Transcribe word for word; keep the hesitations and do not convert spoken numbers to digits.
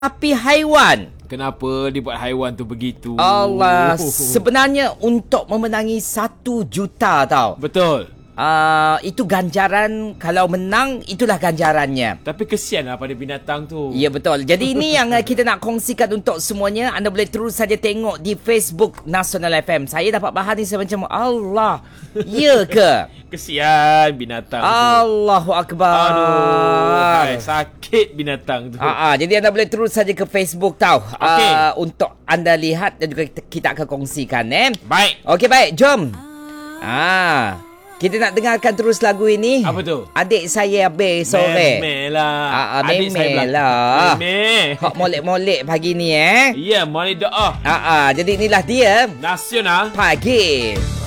Tapi haiwan. Kenapa dia buat haiwan tu begitu? Allah, sebenarnya untuk memenangi satu juta tau. Betul. Uh, itu ganjaran. Kalau menang, itulah ganjarannya. Tapi kesian lah pada binatang tu. Ya, betul. Jadi ini yang uh, kita nak kongsikan untuk semuanya. Anda boleh terus saja tengok di Facebook Nasional F M. Saya dapat bahan ni, saya macam Allah. Ya ke? Kesian binatang tu. Allahu Akbar. Aduh, hai, sakit binatang tu. Aa, jadi anda boleh terus saja ke Facebook tau. Okay. Uh, untuk anda lihat dan juga kita, kita akan kongsikan eh. Baik. Okey, baik. Jom. Ah. Kita nak dengarkan terus lagu ini. Apa tu? Adik saya habis sore. Memeh lah. Ah, Adik saya memeh belakang. lah. Memeh. Hak molek-molek pagi ni eh. Ya, yeah, molek doa. Ah, ah, jadi inilah dia Nasional Pagi.